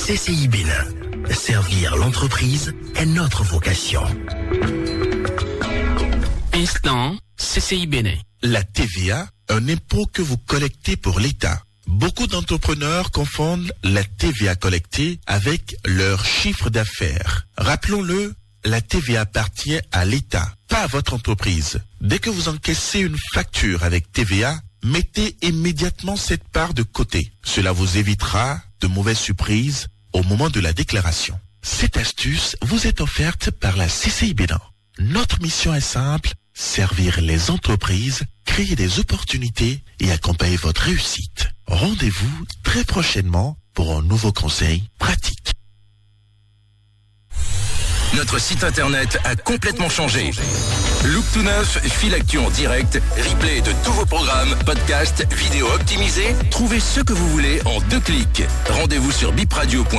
CCI Bénin. Servir l'entreprise est notre vocation. Instant CCI Bénin. La TVA, un impôt que vous collectez pour l'État. Beaucoup d'entrepreneurs confondent la TVA collectée avec leur chiffre d'affaires. Rappelons-le, la TVA appartient à l'État, pas à votre entreprise. Dès que vous encaissez une facture avec TVA, mettez immédiatement cette part de côté. Cela vous évitera de mauvaises surprises au moment de la déclaration. Cette astuce vous est offerte par la CCI Bénin. Notre mission est simple, servir les entreprises, créer des opportunités et accompagner votre réussite. Rendez-vous très prochainement pour un nouveau conseil pratique. Notre site internet a complètement changé. Look tout neuf, fil actu en direct, replay de tous vos programmes, podcasts, vidéos optimisées. Trouvez ce que vous voulez en 2 clics. Rendez-vous sur bipradio.com.